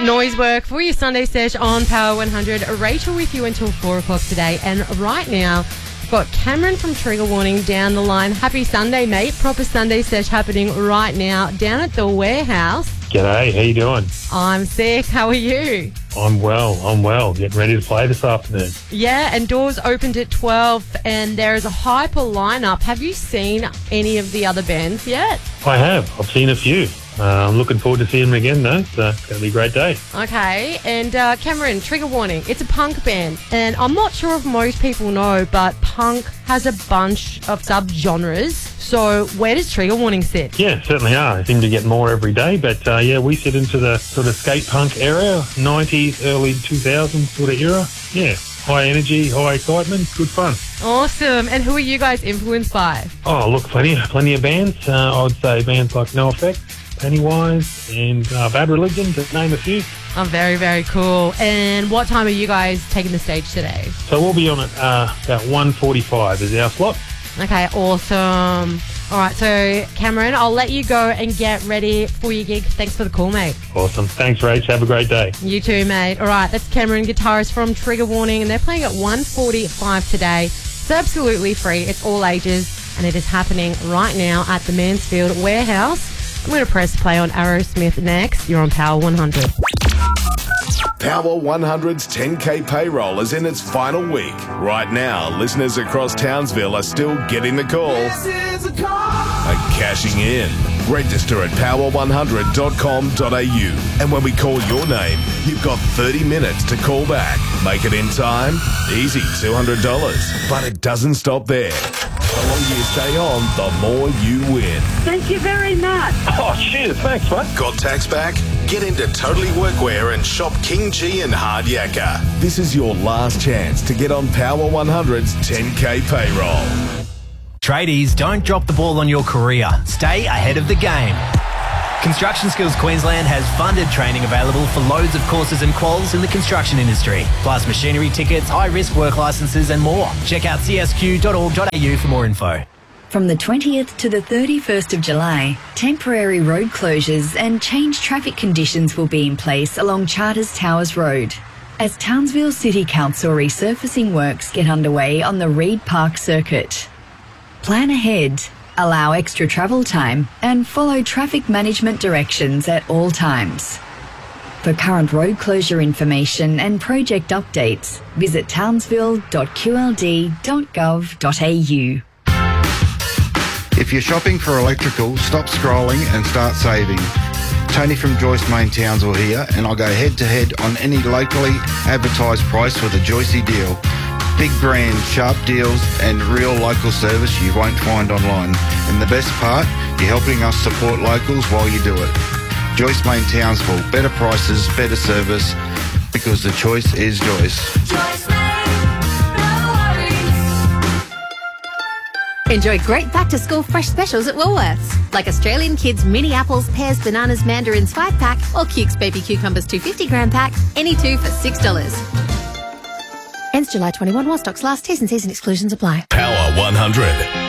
Noise work for your Sunday sesh on Power 100. Rachel with you until 4 o'clock today. And right now, we've got Cameron from Trigger Warning down the line. Happy Sunday, mate. Proper Sunday sesh happening right now down at the warehouse. G'day, how you doing? I'm sick. How are you? I'm well. Getting ready to play this afternoon. Yeah, and doors opened at 12 and there is a hyper lineup. Have you seen any of the other bands yet? I have. I've seen a few. I'm looking forward to seeing them again, though. So it's going to be a great day. Okay, and Cameron, Trigger Warning, it's a punk band. And I'm not sure if most people know, but punk has a bunch of subgenres. So where does Trigger Warning sit? Yeah, certainly are. I seem to get more every day. But, we sit into the sort of skate punk era, 90s, early 2000s sort of era. Yeah, high energy, high excitement, good fun. Awesome. And who are you guys influenced by? Oh, look, plenty of bands. I would say bands like No Effect, Pennywise, and Bad Religion, to name a few. Oh, very, very cool. And what time are you guys taking the stage today? So we'll be on at about 1:45 is our slot. Okay, awesome. All right, so Cameron, I'll let you go and get ready for your gig. Thanks for the call, mate. Awesome. Thanks, Rach. Have a great day. You too, mate. All right, that's Cameron, guitarist from Trigger Warning, and they're playing at 1:45 today. It's absolutely free. It's all ages, and it is happening right now at the Mansfield Warehouse. I'm going to press play on Aerosmith next. You're on Power 100. Power 100's 10K payroll is in its final week. Right now, listeners across Townsville are still getting the call and cashing in. Register at power100.com.au. And when we call your name, you've got 30 minutes to call back. Make it in time? Easy, $200. But it doesn't stop there. The longer you stay on, the more you win. Thank you very much. Oh, cheers. Thanks, mate. Got tax back? Get into Totally Workwear and shop King G and Hard Yakka. This is your last chance to get on Power 100's 10K payroll. Tradies, don't drop the ball on your career. Stay ahead of the game. Construction Skills Queensland has funded training available for loads of courses and quals in the construction industry, plus machinery tickets, high-risk work licences and more. Check out csq.org.au for more info. From the 20th to the 31st of July, temporary road closures and changed traffic conditions will be in place along Charters Towers Road, as Townsville City Council resurfacing works get underway on the Reed Park circuit. Plan ahead, allow extra travel time, and follow traffic management directions at all times. For current road closure information and project updates, visit townsville.qld.gov.au. If you're shopping for electrical, stop scrolling and start saving. Tony from Joyce Main Townsville here, and I'll go head-to-head on any locally advertised price with a Joycey deal. Big brand, sharp deals, and real local service you won't find online. And the best part, you're helping us support locals while you do it. Joyce Main Townsville, better prices, better service, because the choice is Joyce. Joyce Main, no worries. Enjoy great back-to-school fresh specials at Woolworths, like Australian Kids mini apples, pears, bananas, mandarins 5-pack, or Cukes baby cucumbers 250-gram pack, any two for $6. Ends July 21 while stocks last. T's and C's and exclusions apply. Power 100.